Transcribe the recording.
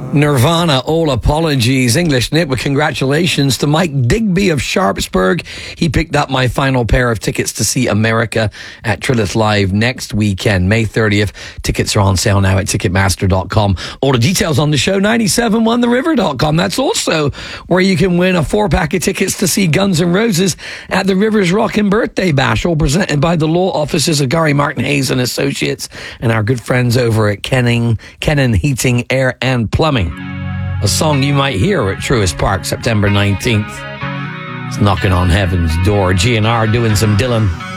Nirvana, all apologies. English Nip with congratulations to Mike Digby of Sharpsburg. He picked up my final pair of tickets to see America at Trilith Live next weekend, May 30th. Tickets are on sale now at Ticketmaster.com. All the details on the show, 971theriver.com. That's also where you can win a 4-pack of tickets to see Guns N' Roses at the Rivers Rockin' Birthday Bash, all presented by the law offices of Gary Martin Hayes and Associates and our good friends over at Kennan Heating, Air and Plumbing. A song you might hear at Truist Park September 19th. It's knocking on heaven's door. GNR doing some Dylan.